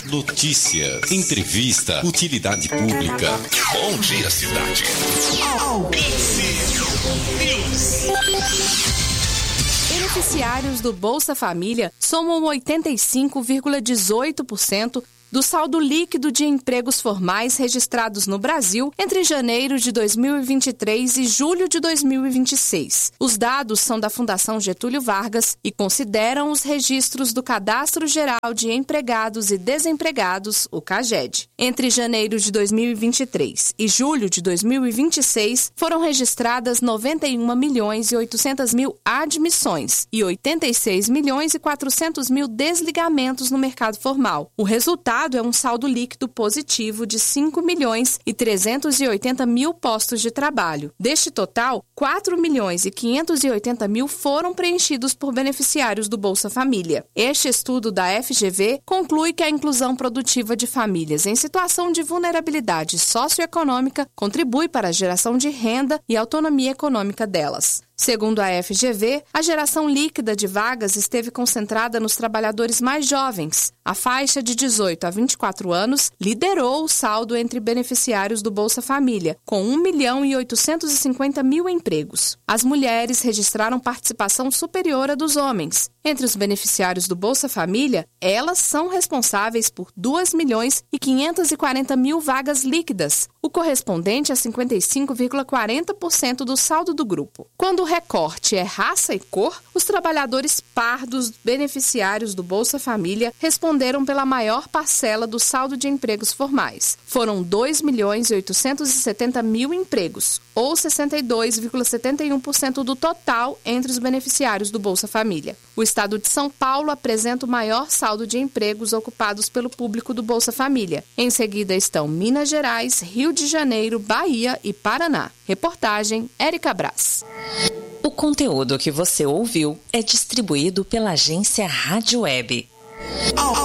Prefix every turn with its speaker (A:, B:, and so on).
A: Notícias, entrevista, utilidade pública. Bom dia, cidade. Alcance News.
B: Beneficiários do Bolsa Família somam 85,18% do saldo líquido de empregos formais registrados no Brasil entre janeiro de 2023 e julho de 2026. Os dados são da Fundação Getúlio Vargas e consideram os registros do Cadastro Geral de Empregados e Desempregados, o CAGED. Entre janeiro de 2023 e julho de 2026, foram registradas 91.800.000 admissões e 86.400.000 desligamentos no mercado formal. O resultado é um saldo líquido positivo de 5.380.000 postos de trabalho. Deste total, 4.580.000 foram preenchidos por beneficiários do Bolsa Família. Este estudo da FGV conclui que a inclusão produtiva de famílias em situação de vulnerabilidade socioeconômica contribui para a geração de renda e autonomia econômica delas. Segundo a FGV, a geração líquida de vagas esteve concentrada nos trabalhadores mais jovens. A faixa de 18 a 24 anos liderou o saldo entre beneficiários do Bolsa Família, com 1.850.000 empregos. As mulheres registraram participação superior à dos homens. Entre os beneficiários do Bolsa Família, elas são responsáveis por 2.540.000 vagas líquidas, o correspondente a 55,40% do saldo do grupo. Quando o recorte é raça e cor, os trabalhadores pardos beneficiários do Bolsa Família responderam pela maior parcela do saldo de empregos formais. Foram 2.870.000 empregos, ou 62,71% do total entre os beneficiários do Bolsa Família. O estado de São Paulo apresenta o maior saldo de empregos ocupados pelo público do Bolsa Família. Em seguida estão Minas Gerais, Rio de Janeiro, Bahia e Paraná. Reportagem Érica Brás.
C: O conteúdo que você ouviu é distribuído pela agência Rádio Web.